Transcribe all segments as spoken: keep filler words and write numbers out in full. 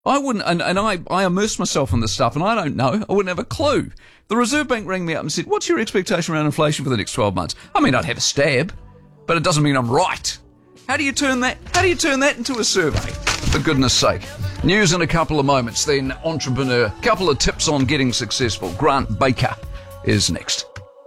I wouldn't, and, and I, I immerse myself in this stuff, and I don't know. I wouldn't have a clue. The Reserve Bank rang me up and said, what's your expectation around inflation for the next twelve months? I mean, I'd have a stab, but it doesn't mean I'm right. How do you turn that, how do you turn that into a survey? For goodness sake. News in a couple of moments, then entrepreneur. Couple of tips on getting successful. Grant Baker is next.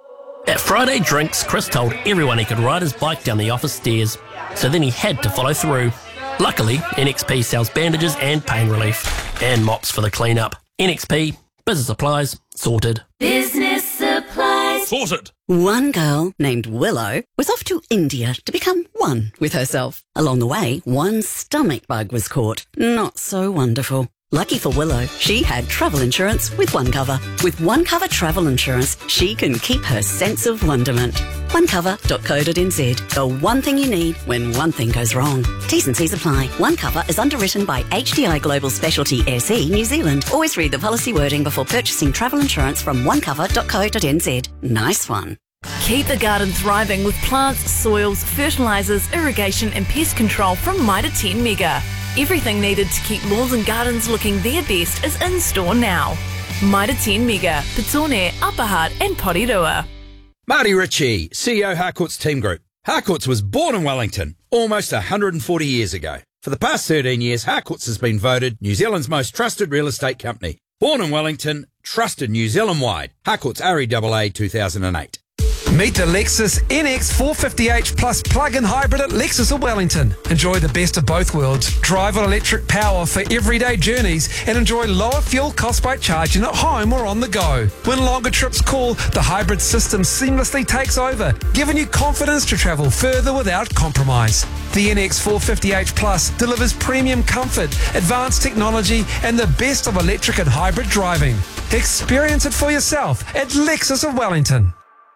At Friday Drinks, Chris told everyone he could ride his bike down the office stairs, so then he had to follow through. Luckily, N X P sells bandages and pain relief, and mops for the clean-up. N X P, business supplies, sorted. Business supplies. Sorted. One girl named Willow was off to India to become one with herself. Along the way, one stomach bug was caught. Not so wonderful. Lucky for Willow, she had travel insurance with OneCover. With OneCover travel insurance, she can keep her sense of wonderment. one cover dot co dot n z. The one thing you need when one thing goes wrong. T's and C's apply. OneCover is underwritten by H D I Global Specialty S E New Zealand. Always read the policy wording before purchasing travel insurance from one cover dot co dot n z. Nice one. Keep the garden thriving with plants, soils, fertilisers, irrigation and pest control from Mitre ten Mega. Everything needed to keep lawns and gardens looking their best is in store now. Mitre ten Mega, Petone, Upper Hutt and Porirua. Marty Ritchie, C E O Harcourts Team Group. Harcourts was born in Wellington almost one hundred forty years ago. For the past thirteen years, Harcourts has been voted New Zealand's most trusted real estate company. Born in Wellington, trusted New Zealand-wide. Harcourts R E A A two thousand eight. Meet the Lexus N X four fifty H Plus plug-in hybrid at Lexus of Wellington. Enjoy the best of both worlds. Drive on electric power for everyday journeys and enjoy lower fuel costs by charging at home or on the go. When longer trips call, the hybrid system seamlessly takes over, giving you confidence to travel further without compromise. The N X four fifty H Plus delivers premium comfort, advanced technology and the best of electric and hybrid driving. Experience it for yourself at Lexus of Wellington.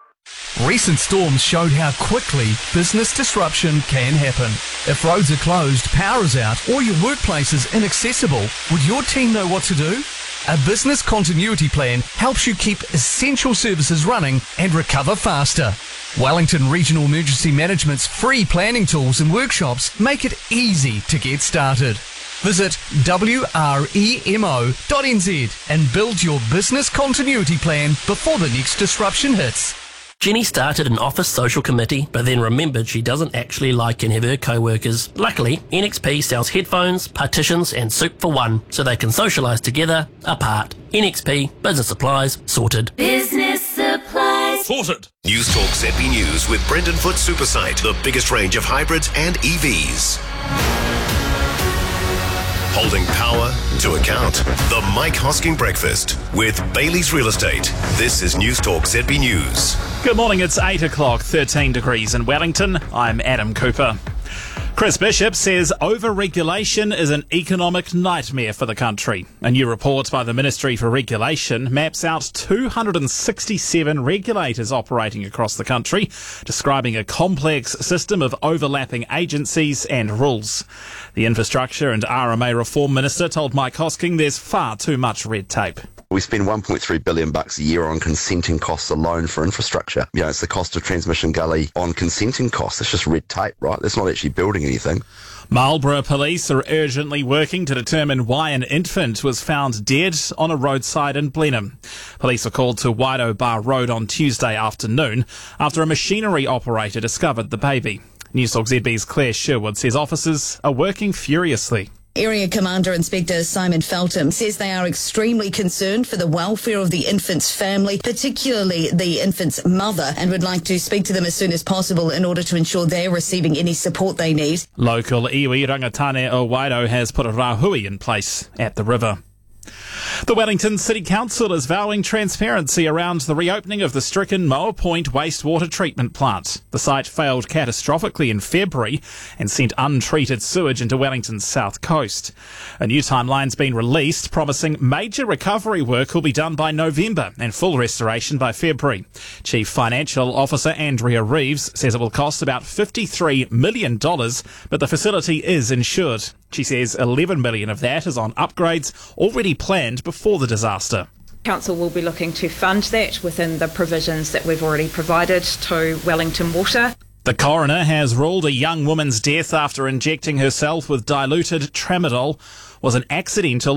Recent storms showed how quickly business disruption can happen. If roads are closed, power is out, or your workplace is inaccessible, would your team know what to do? A business continuity plan helps you keep essential services running and recover faster. Wellington Regional Emergency Management's free planning tools and workshops make it easy to get started. Visit W R E M O dot n z and build your business continuity plan before the next disruption hits. Jenny started an office social committee, but then remembered she doesn't actually like any of her co-workers. Luckily, N X P sells headphones, partitions and soup for one, so they can socialise together, apart. N X P, business supplies, sorted. Business supplies. Sorted. News Talk Z B News with Brendan Foot Supersite, the biggest range of hybrids and E Vs. Holding power to account. The Mike Hosking Breakfast with Bailey's Real Estate. This is News Talk Z B News. Good morning, it's eight o'clock, thirteen degrees in Wellington. I'm Adam Cooper. Chris Bishop says over-regulation is an economic nightmare for the country. A new report by the Ministry for Regulation maps out two hundred sixty-seven regulators operating across the country, describing a complex system of overlapping agencies and rules. The Infrastructure and R M A Reform Minister told Mike Hosking there's far too much red tape. We spend one point three billion dollars bucks a year on consenting costs alone for infrastructure. You know, it's the cost of transmission gully on consenting costs. It's just red tape, right? That's not actually building anything. Marlborough police are urgently working to determine why an infant was found dead on a roadside in Blenheim. Police were called to Waido Bar Road on Tuesday afternoon after a machinery operator discovered the baby. Newstalk Z B's Claire Sherwood says officers are working furiously. Area Commander Inspector Simon Feltham says they are extremely concerned for the welfare of the infant's family, particularly the infant's mother, and would like to speak to them as soon as possible in order to ensure they're receiving any support they need. Local iwi Rangatane o Waido has put a rāhui in place at the river. The Wellington City Council is vowing transparency around the reopening of the stricken Moa Point wastewater treatment plant. The site failed catastrophically in February and sent untreated sewage into Wellington's south coast. A new timeline's been released, promising major recovery work will be done by November and full restoration by February. Chief Financial Officer Andrea Reeves says it will cost about fifty-three million dollars, but the facility is insured. She says eleven million dollars of that is on upgrades already planned before the disaster. Council will be looking to fund that within the provisions that we've already provided to Wellington Water. The coroner has ruled a young woman's death after injecting herself with diluted tramadol was an accidental